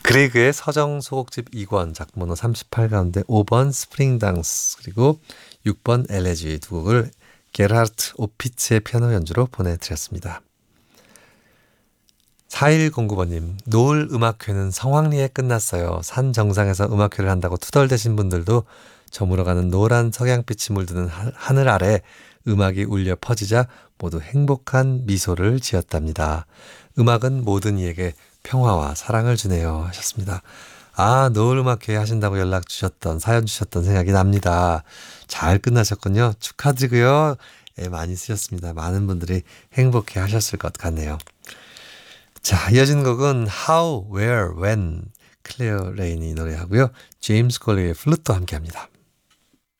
그레이그의 서정 소곡집 2권 작품번호 38 가운데 5번 스프링 당스 그리고 6번 엘레지 두 곡을 게르하르트 오피츠의 피아노 연주로 보내드렸습니다. 4109번님, 노을 음악회는 성황리에 끝났어요. 산 정상에서 음악회를 한다고 투덜대신 분들도 저물어가는 노란 석양빛이 물드는 하늘 아래 음악이 울려 퍼지자 모두 행복한 미소를 지었답니다. 음악은 모든 이에게 평화와 사랑을 주네요 하셨습니다. 아, 노을 음악회 하신다고 연락 주셨던 사연 주셨던 생각이 납니다. 잘 끝나셨군요. 축하드리고요. 예, 많이 쓰셨습니다. 많은 분들이 행복해 하셨을 것 같네요. 자, 이어진 곡은 How, Where, When 클레어 레인이 노래하고요. 제임스 콜리의 플루트와 함께합니다.